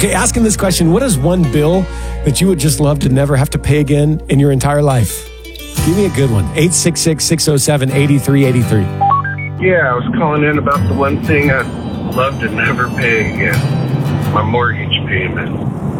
Okay, ask him this question. What is one bill that you would just love to never have to pay again in your entire life? Give me a good one. 866-607-8383. Yeah, I was calling in about the one thing I'd love to never pay again. My mortgage payment.